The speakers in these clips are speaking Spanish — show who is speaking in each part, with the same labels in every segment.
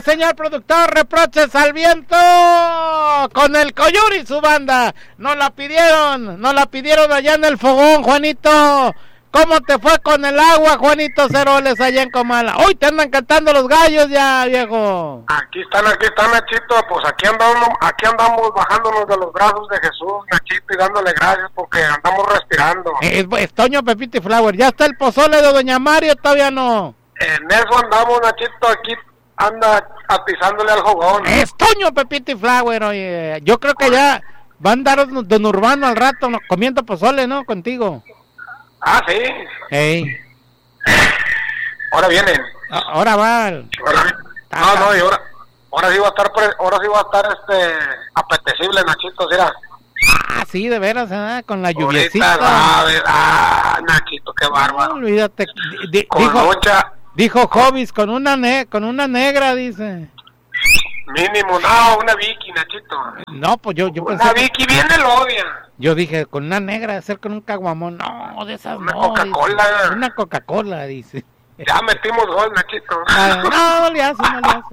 Speaker 1: Oiga, señor productor, reproches al viento con el Coyur y su banda. Nos la pidieron allá en el fogón, Juanito. ¿Cómo te fue con el agua, Juanito Ceroles, allá en Comala? Hoy te andan cantando los gallos ya, viejo.
Speaker 2: Aquí están, Nachito. Pues aquí andamos bajándonos de los brazos de Jesús, Nachito, y dándole gracias porque andamos respirando.
Speaker 1: Es Toño, Pepito y Flower. ¿Ya está el pozole de Doña Mario? Todavía no.
Speaker 2: En eso andamos, Nachito. Aquí anda atizándole al fogón.
Speaker 1: Es Toño, Pepito y Flower, oye. Yo creo que ya va a andar Don Urbano al rato comiendo pozole, ¿no? Contigo.
Speaker 2: Ah, sí.
Speaker 1: Hey.
Speaker 2: Ahora vienen.
Speaker 1: Ahora va.
Speaker 2: No, y ahora sí va a estar apetecible, Nachito, ¿será?
Speaker 1: Ah, sí, de veras, con la lluviecita.
Speaker 2: Nachito, qué bárbaro.
Speaker 1: No, olvídate. Dijo Hobbies, con una negra, dice.
Speaker 2: Mínimo, no, una Vicky, Nachito.
Speaker 1: No, pues yo pensé.
Speaker 2: Una Vicky bien elodia.
Speaker 1: Yo dije, con una negra, de ser con un caguamón. No, de esas
Speaker 2: una
Speaker 1: no.
Speaker 2: Coca-Cola.
Speaker 1: Dice, una Coca-Cola, dice.
Speaker 2: Ya metimos gol, Nachito.
Speaker 1: No le hace.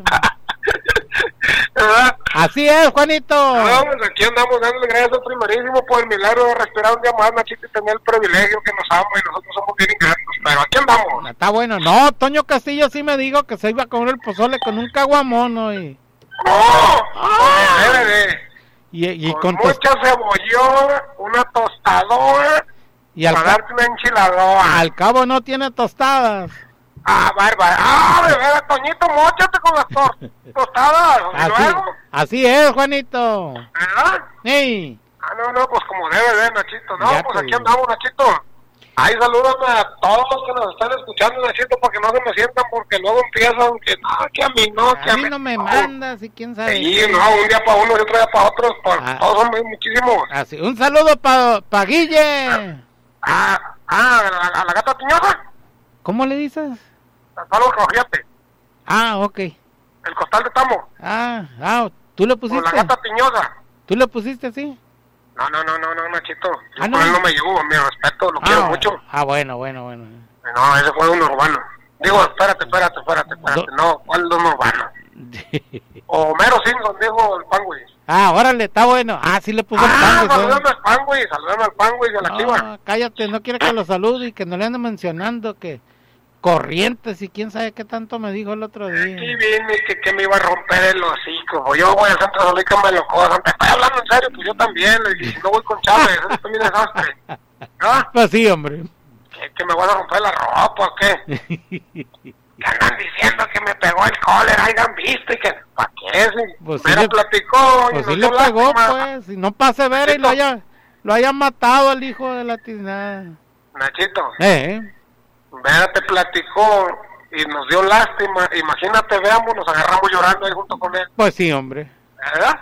Speaker 1: Así es, Juanito.
Speaker 2: No, pues aquí andamos dándole gracias al primerísimo por el milagro de respirar un día más, Nachito, y tener el privilegio que nos ama y nosotros somos bien ingratos. Pero aquí andamos.
Speaker 1: Está bueno. No, Toño Castillo sí me dijo que se iba a comer el pozole con un caguamón, hoy. Y
Speaker 2: con mucha cebollón, una tostadora
Speaker 1: y
Speaker 2: para darte una enchiladora.
Speaker 1: Al cabo no tiene tostadas.
Speaker 2: Ah, bárbaro. De veras, Toñito, móchate con las tostadas.
Speaker 1: Así es, Juanito.
Speaker 2: ¿Verdad?
Speaker 1: Sí.
Speaker 2: No, pues como debe de, Nachito. No, ya pues aquí andamos, Nachito. Ahí salúdame a todos los que nos están escuchando, Nachito, para que no se me sientan, porque luego empiezan que a mí no, que
Speaker 1: a mí no me mandas, y quién sabe.
Speaker 2: Sí, no, un día para uno y otro día para otros, todos son muchísimos.
Speaker 1: Así, un saludo para Guille.
Speaker 2: ¿A la gata tiñosa?
Speaker 1: ¿Cómo le dices?
Speaker 2: Saludos, Rojiate.
Speaker 1: Ok.
Speaker 2: El costal de Tamo.
Speaker 1: ¿Tú le pusiste?
Speaker 2: O la gata tiñosa.
Speaker 1: ¿Tú le pusiste así?
Speaker 2: No, Nachito.
Speaker 1: No.
Speaker 2: Con él no me llevo, mi respeto, lo quiero mucho.
Speaker 1: Bueno.
Speaker 2: No, ese fue un urbano. Digo, espérate. No, ¿cuál don urbano? Homero Simpson, dijo el Pangüis.
Speaker 1: Órale, está bueno. Sí le puso el Pangüis.
Speaker 2: Saludame al Pangüis de la Chiva.
Speaker 1: Cállate, no quiere que lo salude y que no le ande mencionando que Corrientes y quién sabe qué tanto me dijo el otro día.
Speaker 2: Aquí vine que me iba a romper el hocico. Yo voy a Santa Solíca, me lo cojan. Te estoy hablando en serio, pues yo también. Y si no voy con Chávez, eso es también desastre. ¿No?
Speaker 1: Pues sí, hombre.
Speaker 2: ¿Que me van a romper la ropa o qué? Que andan diciendo que me pegó el cólera, hayan visto y que... ¿Para qué?
Speaker 1: Pues
Speaker 2: me
Speaker 1: sí
Speaker 2: platicó.
Speaker 1: Pues sí le pegó, pues. Si no pase ver y lo haya matado al hijo de la tiznada.
Speaker 2: Nachito. Vea, te platicó y nos dio lástima. Imagínate, veamos, nos agarramos llorando ahí junto con él.
Speaker 1: Pues sí, hombre.
Speaker 2: ¿Verdad?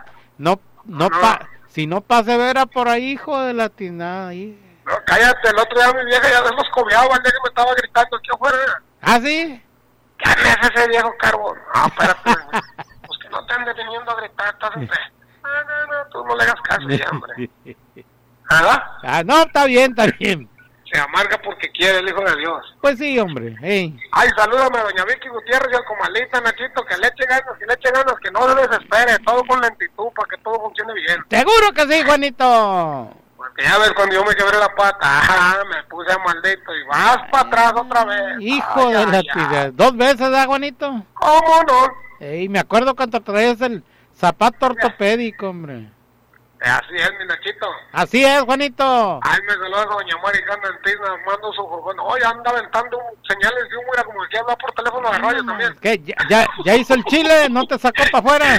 Speaker 1: Si no pase vera por ahí, hijo de la tiznada.
Speaker 2: No, cállate, el otro día mi vieja ya los cobiaba el día que me estaba gritando aquí afuera.
Speaker 1: ¿Ah, sí?
Speaker 2: ¿Qué es ese viejo carbón? No, espérate. Pues que no te andes viniendo a gritar, estás en fe. No, tú no le hagas caso ya, hombre. ¿Verdad?
Speaker 1: No, está bien.
Speaker 2: Se amarga porque quiere el hijo de Dios.
Speaker 1: Pues sí, hombre. Ay,
Speaker 2: salúdame a doña Vicky Gutiérrez y al comalita, Nachito, que le eche ganas, que no se desespere, todo con lentitud para que todo funcione bien.
Speaker 1: Seguro que sí, Juanito.
Speaker 2: Porque ya ves, cuando yo me quebré la pata, me puse a maldito y vas para atrás otra vez.
Speaker 1: Hijo de la tiznada. 2 veces, Juanito?
Speaker 2: ¿Cómo no?
Speaker 1: Me acuerdo cuando traías el zapato ortopédico, hombre.
Speaker 2: Así es, mi Nachito.
Speaker 1: Así es, Juanito.
Speaker 2: Me saluda doña Mari que anda en Tisna, mando su jugón. Anda aventando señales de humo, era como decía, habla por teléfono de radio también.
Speaker 1: ¿Qué? ¿Ya hizo el chile? ¿No te sacó para afuera?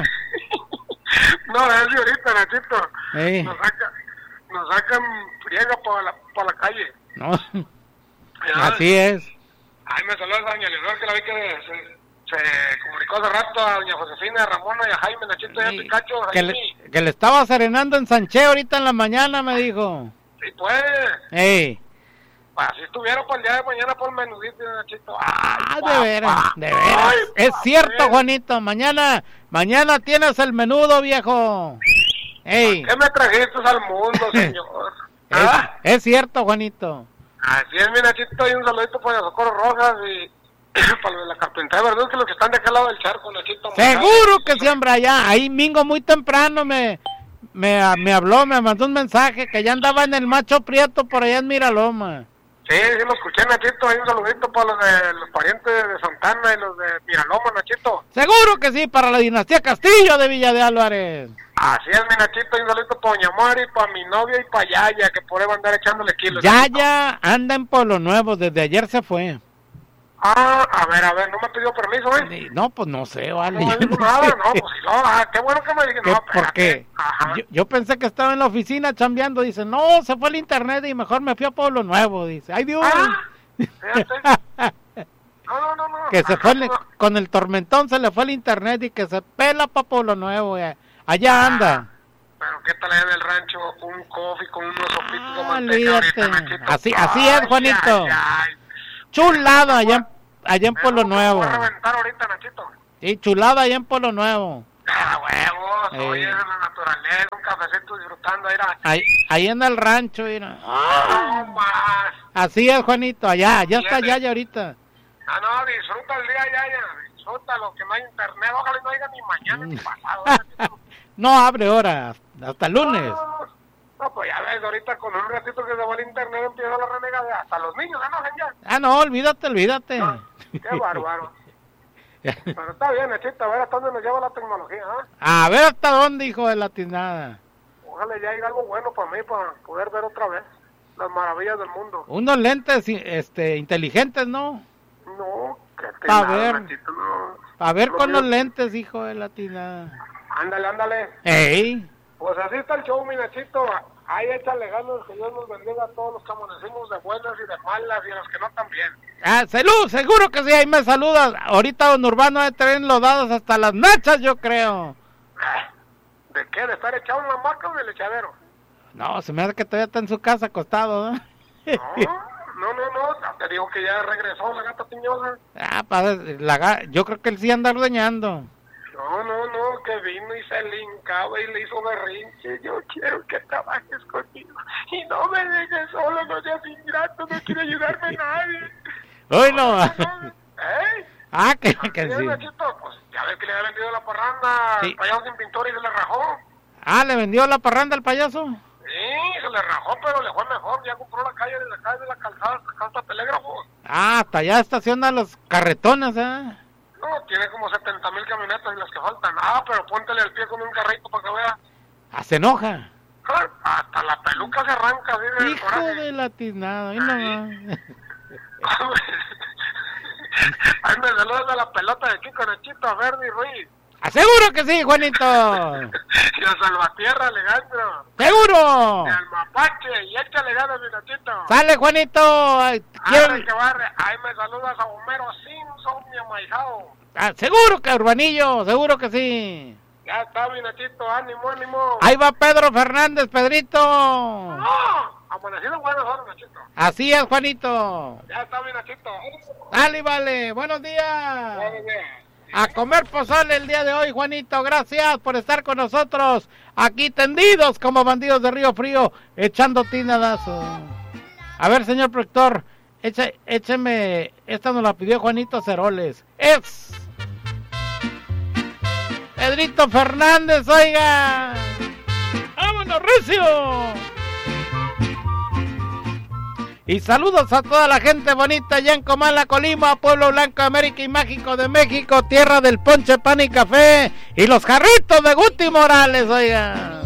Speaker 2: No, es de ahorita, Nachito. Nos sacan friega para la calle.
Speaker 1: No. Así es.
Speaker 2: Me saluda doña Leonor, que la vi que se comunicó hace rato a doña Josefina, a Ramona y a Jaime, Nachito y a Picacho.
Speaker 1: Que le estaba serenando en Sanché ahorita en la mañana, me dijo.
Speaker 2: Sí, pues. Pues si estuviera para el día de mañana por el menudito, Nachito.
Speaker 1: De veras. Es cierto, Juanito. Mañana tienes el menudo, viejo.
Speaker 2: ¿Qué me trajiste al mundo, señor?
Speaker 1: Es cierto, Juanito.
Speaker 2: Así es, mi Nachito, y un saludito para Socorro Rojas y Para lo de la carpintería, ¿verdad? Que los que están de aquel lado del charco, Nachito.
Speaker 1: Seguro que siempre allá. Ahí Mingo muy temprano me habló, me mandó un mensaje que ya andaba en el Macho Prieto por allá en Miraloma.
Speaker 2: Sí, lo escuché, Nachito. Hay un saludito para los parientes de Santana y los de Miraloma, Nachito.
Speaker 1: Seguro que sí, para la dinastía Castillo de Villa de Álvarez.
Speaker 2: Así es, mi Nachito. Un saludito para Doña Mari, para mi novia y para Yaya, que por ahí va a andar echándole kilos.
Speaker 1: Yaya anda en Pueblo Nuevo, desde ayer se fue.
Speaker 2: Ah, a ver, ¿no me pidió permiso,
Speaker 1: No, pues no sé, vale.
Speaker 2: No me dijo nada, no, pues si no, qué bueno que me dije, no,
Speaker 1: porque yo pensé que estaba en la oficina chambeando, dice, no, se fue el internet y mejor me fui a Pueblo Nuevo, dice, ¡ay Dios!
Speaker 2: No.
Speaker 1: Que se fue, con el tormentón se le fue el internet y que se pela para Pueblo Nuevo, allá anda.
Speaker 2: Pero qué tal allá en el rancho, un coffee con unos sopitos de manteca ahorita, Nachito.
Speaker 1: Así es, Juanito. Chulado allá en Pueblo Nuevo.
Speaker 2: Voy a reventar ahorita, Nachito.
Speaker 1: Sí, chulado allá en Pueblo Nuevo.
Speaker 2: Huevos, oye, en la naturaleza, un cafecito disfrutando,
Speaker 1: ahí en el rancho, mira.
Speaker 2: No más.
Speaker 1: Así es, Juanito, allá está Yaya ahorita.
Speaker 2: No, disfruta el día, Yaya, disfruta lo que no hay internet, ojalá no haya ni mañana ni pasado.
Speaker 1: No abre ahora, hasta lunes.
Speaker 2: No, pues ya ves, ahorita con un ratito que se va el internet empieza la renegada, hasta los niños, ya.
Speaker 1: No, olvídate.
Speaker 2: No, qué bárbaro. Pero está bien, Nachito, a ver hasta dónde nos lleva la tecnología,
Speaker 1: A ver hasta dónde, hijo de la tiznada.
Speaker 2: Ojalá ya haya algo bueno para mí, para poder ver otra vez las maravillas del mundo.
Speaker 1: Unos lentes inteligentes, ¿no?
Speaker 2: No, que
Speaker 1: a ver,
Speaker 2: Nachito, no.
Speaker 1: A ver con los lentes, hijo de la tiznada.
Speaker 2: Ándale.
Speaker 1: ¡Ey!
Speaker 2: Pues así está el show, mi Nachito. Ahí échale ganas, que Dios nos bendiga a todos los que amanecimos de buenas y de malas y a los que no también.
Speaker 1: Salud, seguro que sí, ahí me saludas. Ahorita don Urbano de traen lodados hasta las nachas, yo creo.
Speaker 2: ¿De qué? ¿De estar echado en la marca o del echadero?
Speaker 1: No, se me hace que todavía está en su casa acostado, ¿no?
Speaker 2: No, te digo que ya regresó la gata piñosa.
Speaker 1: Yo creo que él sí anda ordeñando.
Speaker 2: No, que vino y se le hincaba y le hizo berrinche. Yo quiero que trabajes conmigo y no me dejes solo, no seas ingrato, no quiere ayudarme nadie.
Speaker 1: Uy, no.
Speaker 2: Que sí. Nachito, pues ya ves que le había vendido la parranda al payaso sin pintor y se le rajó.
Speaker 1: ¿Le vendió la parranda al payaso?
Speaker 2: Sí, se le rajó, pero le fue mejor. Ya compró la calle de la calzada hasta Telégrafo.
Speaker 1: Hasta allá estaciona los carretones,
Speaker 2: No, tiene como 70,000 camionetas y las que faltan. Pero póntele el pie con un carrito para que vea.
Speaker 1: Se enoja.
Speaker 2: Hasta la peluca se arranca. ¿Sí?
Speaker 1: Hijo de la tiznada.
Speaker 2: Ay, me saludas a la pelota de Chico Nachito, a Verdi Ruiz.
Speaker 1: ¡Seguro que sí, Juanito!
Speaker 2: Y a Salvatierra, Alejandro.
Speaker 1: ¡Seguro!
Speaker 2: Y al Mapache, y échale ganas, mi Nachito.
Speaker 1: ¡Sale, Juanito!
Speaker 2: Ahí me saludas a Homero Simpson, mi amaijao.
Speaker 1: ¡Seguro que, Urbanillo! ¡Seguro que sí!
Speaker 2: Ya está, mi Nachito, ánimo.
Speaker 1: Ahí va Pedro Fernández, Pedrito.
Speaker 2: Amanecido buenas horas, Nachito.
Speaker 1: Así es, Juanito.
Speaker 2: Ya está, mi Nachito.
Speaker 1: Dale, vale. Buenos días.
Speaker 2: Buenos días.
Speaker 1: A comer pozole el día de hoy, Juanito. Gracias por estar con nosotros. Aquí tendidos como bandidos de Río Frío, echando tinadazo. A ver, señor productor, écheme. Esta nos la pidió Juanito Ceroles. Es Pedrito Fernández, oiga. ¡Vámonos, recio! Y saludos a toda la gente bonita allá en Comala, Colima, Pueblo Blanco, América y Mágico de México, tierra del ponche, pan y café y los jarritos de Guti Morales, oiga.